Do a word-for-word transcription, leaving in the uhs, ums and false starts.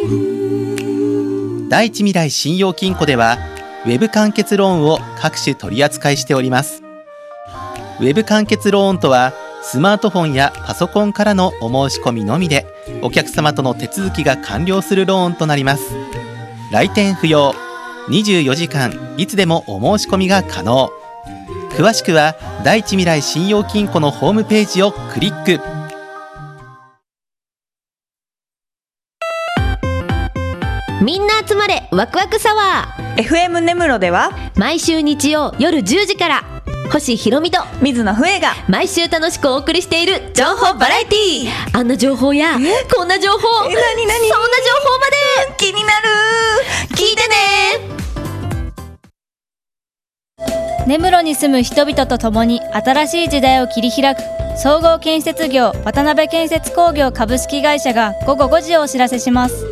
第一未来信用金庫ではウェブ完結ローンを各種取り扱いしております。ウェブ完結ローンとはスマートフォンやパソコンからのお申し込みのみでお客様との手続きが完了するローンとなります。来店不要、にじゅうよじかんいつでもお申し込みが可能。詳しくは第一未来信用金庫のホームページをクリック。 みんな集まれワクワクサワー エフエム 根室では毎週日曜夜じゅうじから星ひろみと水野笛が毎週楽しくお送りしている情報バラエティー。あんな情報やこんな情報、 え、なになに、 そんな情報まで気になる。 聞いてね。根室に住む人々と共に新しい時代を切り開く総合建設業渡辺建設工業株式会社が午後ごじをお知らせします。